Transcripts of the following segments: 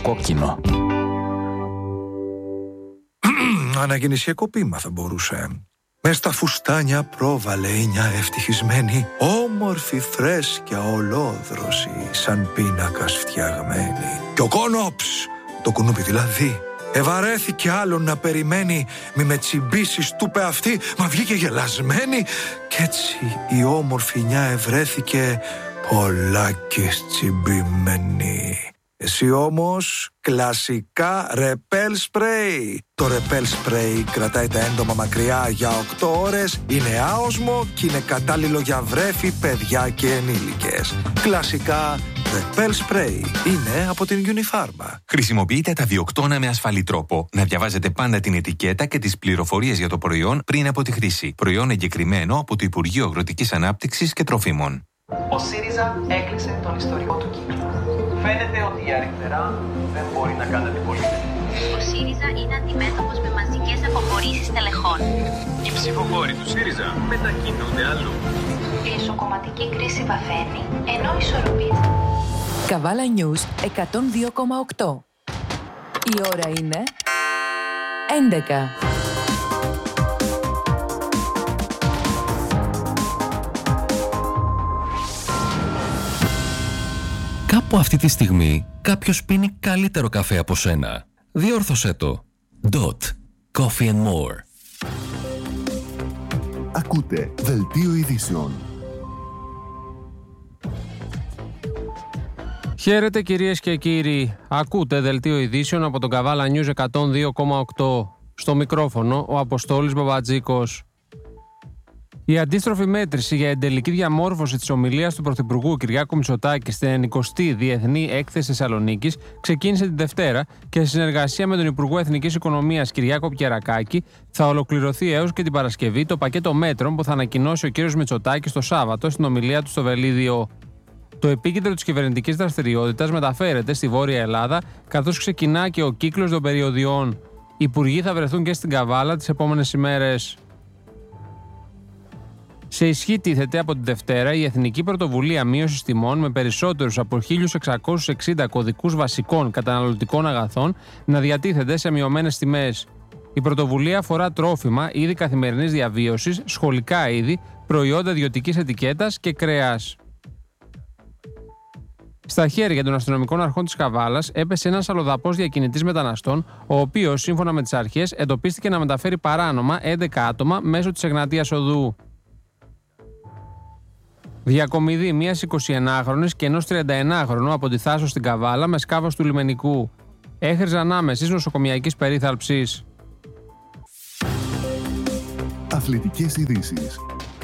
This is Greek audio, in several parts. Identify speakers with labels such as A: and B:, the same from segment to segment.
A: κόκκινο.
B: Αναγεννησιακό ποίημα θα μπορούσε. Μες στα φουστάνια πρόβαλε η μια ευτυχισμένη, όμορφη φρέσκια ολόδρωση, σαν πίνακας φτιαγμένη. Και ο Κόνοψ, το κουνούπι δηλαδή, ευαρέθηκε άλλον να περιμένει, μη με τσιμπήσεις του πε αυτή, μα βγήκε γελασμένη. Κι έτσι η όμορφη νιά ευρέθηκε πολλάκις τσιμπημένη. Εσύ όμως κλασικά ρεπέλ σπρέι. Το ρεπέλ σπρέι κρατάει τα έντομα μακριά για 8 ώρες, είναι άοσμο και είναι κατάλληλο για βρέφη, παιδιά και ενήλικες. Κλασικά ρεπέλ σπρέι είναι από την Unifarma.
C: Χρησιμοποιείτε τα βιοκτώνα με ασφαλή τρόπο. Να διαβάζετε πάντα την ετικέτα και τις πληροφορίες για το προϊόν πριν από τη χρήση. Προϊόν εγκεκριμένο από το Υπουργείο Αγροτικής Ανάπτυξης και Τροφίμων.
D: Ο ΣΥΡΙΖΑ έκλεισε τον ιστορικό του κύκλο. Φαίνεται ότι η αριστερά δεν μπορεί να κάνει αντιπολίτευση.
E: Ο ΣΥΡΙΖΑ είναι αντιμέτωπος με μαζικές αποχωρήσεις τελεχών.
D: Οι ψηφοφόροι του ΣΥΡΙΖΑ μετακινούνται αλλού.
E: Η εσωκομματική κρίση βαθαίνει, ενώ οι ισορροπίες...
F: Καβάλα News 102,8. Η ώρα είναι 11.
G: Κάπου αυτή τη στιγμή κάποιος πίνει καλύτερο καφέ από σένα. Διόρθωσέ το. Dot. Coffee and more.
H: Ακούτε Δελτίο Ειδήσεων.
I: Χαίρετε κυρίες και κύριοι. Ακούτε Δελτίο Ειδήσεων από τον Καβάλα News 102,8. Στο μικρόφωνο ο Αποστόλης Μπαμπατζίκος. Η αντίστροφη μέτρηση για εντελική διαμόρφωση της ομιλίας του Πρωθυπουργού Κυριάκου Μητσοτάκη στην 90η Διεθνή Έκθεση Θεσσαλονίκης ξεκίνησε την Δευτέρα και σε συνεργασία με τον Υπουργό Εθνικής Οικονομίας Κυριάκο Πιερακάκη θα ολοκληρωθεί έως και την Παρασκευή το πακέτο μέτρων που θα ανακοινώσει ο κ. Μητσοτάκης το Σάββατο στην ομιλία του στο Βελίδιο. Το επίκεντρο της κυβερνητικής δραστηριότητας μεταφέρεται στη Βόρεια Ελλάδα, καθώς ξεκινά και ο κύκλος των περιοδιών. Οι υπουργοί θα βρεθούν και στην Καβάλα τις επόμενες ημέρες. Σε ισχύ τίθεται από την Δευτέρα η Εθνική Πρωτοβουλία Μείωσης Τιμών με περισσότερους από 1.660 κωδικούς βασικών καταναλωτικών αγαθών να διατίθεται σε μειωμένες τιμές. Η πρωτοβουλία αφορά τρόφιμα, είδη καθημερινής διαβίωσης, σχολικά είδη, προϊόντα ιδιωτικής ετικέτας και κρέας. Στα χέρια των αστυνομικών αρχών της Καβάλας έπεσε ένας αλλοδαπός διακινητής μεταναστών, ο οποίος, σύμφωνα με τις αρχές, εντοπίστηκε να μεταφέρει παράνομα 11 άτομα μέσω της Εγνατίας Οδού. Διακομιδή μιας 21χρονης και ενός 31χρονου από τη Θάσο στην Καβάλα με σκάφος του λιμενικού. Έχριζαν άμεσης νοσοκομιακής περίθαλψης.
H: Αθλητικές ειδήσεις.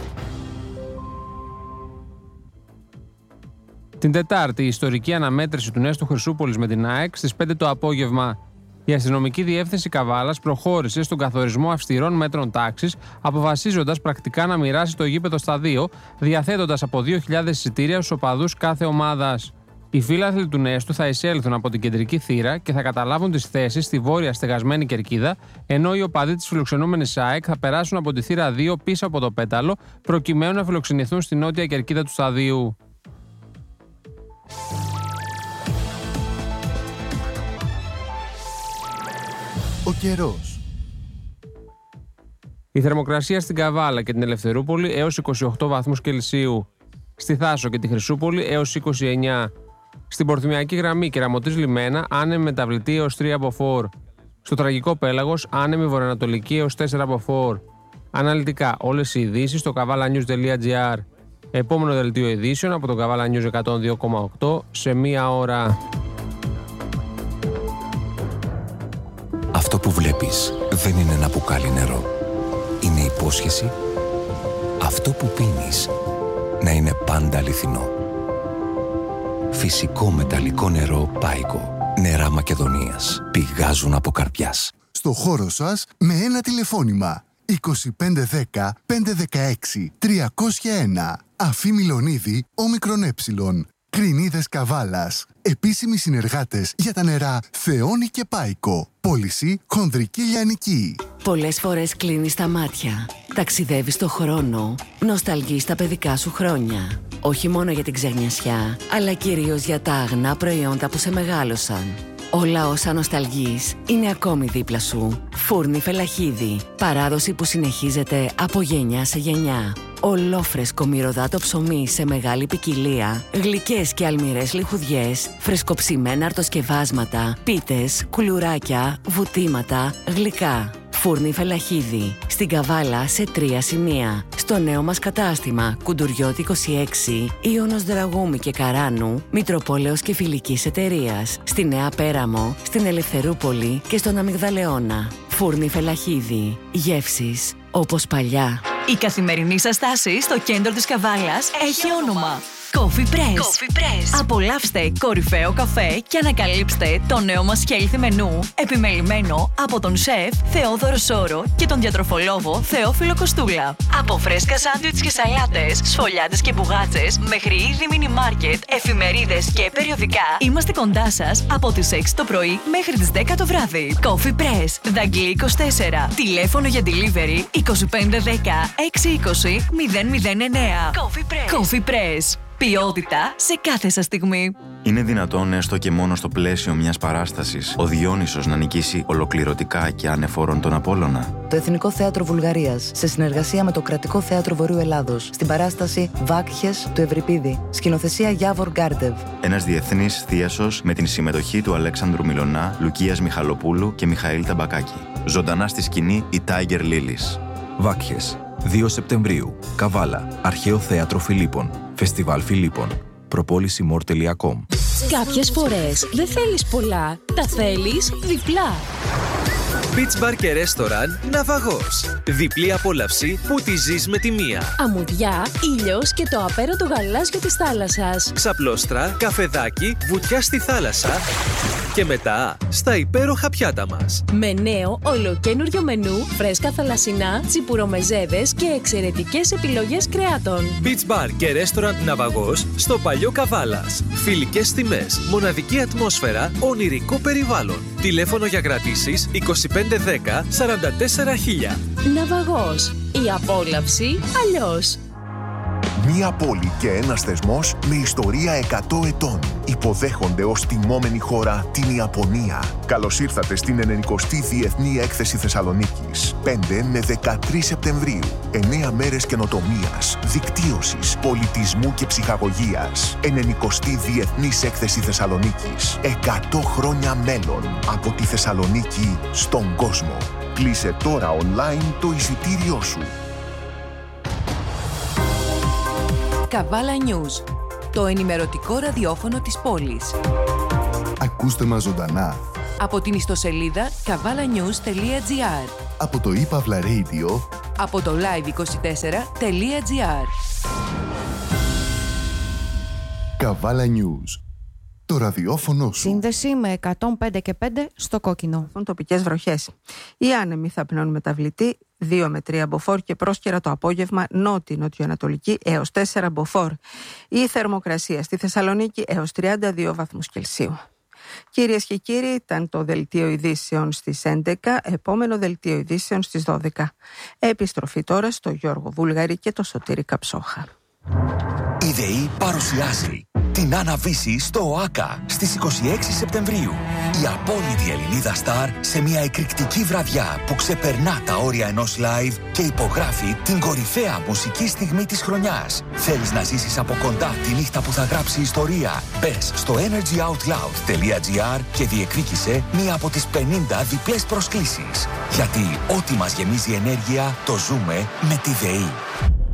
I: Την Τετάρτη, η ιστορική αναμέτρηση του Νέστου Χρυσούπολης με την ΑΕΚ στις 5 το απόγευμα. Η αστυνομική διεύθυνση Καβάλας προχώρησε στον καθορισμό αυστηρών μέτρων τάξης, αποφασίζοντας πρακτικά να μοιράσει το γήπεδο στα δύο, διαθέτοντας από 2.000 εισιτήρια στους οπαδούς κάθε ομάδας. Οι φίλαθλοι του Νέστου θα εισέλθουν από την κεντρική θύρα και θα καταλάβουν τις θέσεις στη βόρεια στεγασμένη κερκίδα, ενώ οι οπαδοί της φιλοξενούμενης ΑΕΚ θα περάσουν από τη θύρα 2 πίσω από το πέταλο, προκειμένου να φιλοξενηθούν στη νότια κερκίδα του σταδίου.
H: Ο καιρός.
I: Η θερμοκρασία στην Καβάλα και την Ελευθερούπολη έως 28 βαθμούς Κελσίου. Στη Θάσο και τη Χρυσούπολη έως 29. Στην Πορθυμιακή Γραμμή και Ραμωτής Λιμένα άνεμη μεταβλητή έως 3 από 4. Στο Τραγικό Πέλαγος άνεμη βορειοανατολική έως 4 από 4. Αναλυτικά όλες οι ειδήσεις στο kavalanews.gr. Επόμενο δελτίο ειδήσεων από το Καβάλα News 102,8 σε μία ώρα.
G: Αυτό που βλέπεις δεν είναι ένα μπουκάλι νερό. Είναι υπόσχεση αυτό που πίνεις να είναι πάντα αληθινό. Φυσικό μεταλλικό νερό Πάικο. Νερά Μακεδονίας. Πηγάζουν από καρδιάς.
H: Στο χώρο σας με ένα τηλεφώνημα. 2510 516 301. Αφή Μιλονίδη, όμικρον έψιλον. Κρινίδες Καβάλας. Επίσημοι συνεργάτες για τα νερά Θεόνη και Πάικο. Πώληση χονδρική λιανική.
F: Πολλές φορές κλείνεις τα μάτια. Ταξιδεύεις στο χρόνο. Νοσταλγείς τα παιδικά σου χρόνια. Όχι μόνο για την ξεγνιασιά, αλλά κυρίως για τα αγνά προϊόντα που σε μεγάλωσαν. Ο λαός ανοσταλγείς είναι ακόμη δίπλα σου. Φούρνη Φελαχίδη. Παράδοση που συνεχίζεται από γενιά σε γενιά. Ολόφρεσκο μυρωδάτο ψωμί σε μεγάλη ποικιλία, γλυκές και αλμυρές λιχουδιές, φρεσκοψημένα αρτοσκευάσματα, πίτες, κουλουράκια, βουτήματα, γλυκά. Φούρνη Φελαχίδη. Στην Καβάλα σε 3 σημεία. Στο νέο μας κατάστημα Κουντουριώτη 26, Ιωνος Δραγούμη και Καράνου, Μητροπόλεως και Φιλικής Εταιρείας. Στη Νέα Πέραμο, στην Ελευθερούπολη και στον Αμυγδαλεώνα. Φούρνη Φελαχίδη. Γεύσεις όπως παλιά.
A: Η καθημερινή σας στάση στο κέντρο της Καβάλας έχει όνομα. Coffee Press. Απολαύστε κορυφαίο καφέ και ανακαλύψτε το νέο μας healthy μενού, επιμελημένο από τον σεφ Θεόδωρο Σόρο και τον διατροφολόγο Θεόφιλο Κοστούλα. Από φρέσκα σάντουιτς και σαλάτες, σφολιάτες και μπουγάτσες, μέχρι είδη μίνι μάρκετ, εφημερίδες και περιοδικά, είμαστε κοντά σας από τις 6 το πρωί μέχρι τις 10 το βράδυ. Coffee Press, Δαγκλή 24. Τηλέφωνο για delivery 2510 620 009. Coffee Press. Ποιότητα σε κάθε σας στιγμή.
J: Είναι δυνατόν έστω και μόνο στο πλαίσιο μιας παράστασης ο Διόνυσος να νικήσει ολοκληρωτικά και ανεφόρον τον Απόλλωνα?
K: Το Εθνικό Θέατρο Βουλγαρίας, σε συνεργασία με το Κρατικό Θέατρο Βορείου Ελλάδος, στην παράσταση Βάκχες του Ευρυπίδη, σκηνοθεσία Γιάβορ Γκάρντεβ.
J: Ένας διεθνής θίασος με την συμμετοχή του Αλέξανδρου Μιλωνά, Λουκίας Μιχαλοπούλου και Μιχαήλ Ταμπακάκη. Ζωντανά στη σκηνή η Tiger Lilies.
L: Βάκχες, 2 Σεπτεμβρίου, Καβάλα, Αρχαίο Θέατρο Φιλίππων, Φεστιβάλ Φιλίππων, προπόλησιμορ.com.
M: Κάποιες φορές δεν θέλεις πολλά, τα θέλεις διπλά.
N: Beach Bar και Restaurant Ναυαγός. Διπλή απόλαυση που τη ζεις με τη μία.
M: Αμμουδιά, ήλιος και το απέραντο γαλάζιο της θάλασσας.
N: Ξαπλώστρα, καφεδάκι, βουτιά στη θάλασσα και μετά στα υπέροχα πιάτα μας.
M: Με νέο ολοκένουργιο μενού, φρέσκα θαλασσινά, τσιπουρομεζέδες και εξαιρετικές επιλογές κρεάτων.
N: Beach Bar και Restaurant Ναυαγός στο Παλιό Καβάλας. Φιλικές τιμές, μοναδική ατμόσφαιρα, ονειρικό περιβάλλον. Τηλέφωνο για κρατήσεις 2510 44 000.
M: Ναυαγός. Η απόλαυση αλλιώς.
O: Μία πόλη και ένας θεσμός με ιστορία 100 ετών. Υποδέχονται ως τιμόμενη χώρα την Ιαπωνία. Καλώς ήρθατε στην 90η Διεθνή Έκθεση Θεσσαλονίκης. 5 με 13 Σεπτεμβρίου. 9 μέρες καινοτομίας, δικτύωσης, πολιτισμού και ψυχαγωγίας. 90η Διεθνής Έκθεση Θεσσαλονίκης. 100 χρόνια μέλλον από τη Θεσσαλονίκη στον κόσμο. Κλείσε τώρα online το εισιτήριό σου.
P: Καβάλα News, το ενημερωτικό ραδιόφωνο της πόλης.
H: Ακούστε μας ζωντανά
P: από την ιστοσελίδα kavalanews.gr,
H: από το ePavla Radio,
P: από το live24.gr.
H: Καβάλα News, το ραδιόφωνο σου.
Q: Σύνδεση με 105 και 5 στο κόκκινο.
R: Τοπικές βροχές. Οι άνεμοι θα πνέουν μεταβλητή 2 με 3 μποφόρ και πρόσκαιρα το απόγευμα νότιο-νοτιοανατολική έως 4 μποφόρ. Η θερμοκρασία στη Θεσσαλονίκη έως 32 βαθμούς Κελσίου. Κυρίες και κύριοι, ήταν το δελτίο ειδήσεων στις 11, επόμενο δελτίο ειδήσεων στις 12. Επιστροφή τώρα στο Γιώργο Βούλγαρη και το Σωτήρη Καψόχα.
S: Η ΔΕΗ παρουσιάζει την Άννα-Βύση στο ΟΑΚΑ στις 26 Σεπτεμβρίου. Η απόλυτη Ελληνίδα στάρ σε μια εκρηκτική βραδιά που ξεπερνά τα όρια ενός live και υπογράφει την κορυφαία μουσική στιγμή της χρονιάς. Θέλεις να ζήσεις από κοντά τη νύχτα που θα γράψει ιστορία? Μπες στο energyoutloud.gr και διεκδίκησε μία από τις 50 διπλές προσκλήσεις. Γιατί ό,τι μας γεμίζει ενέργεια το ζούμε με τη ΔΕΗ.